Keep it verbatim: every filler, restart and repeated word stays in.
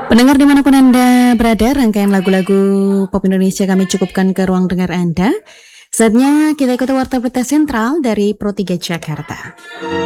Pendengar dimanapun Anda berada, rangkaian lagu-lagu pop Indonesia kami cukupkan ke ruang dengar Anda. Saatnya kita ikuti Warta Berita Sentral dari Pro tiga Jakarta.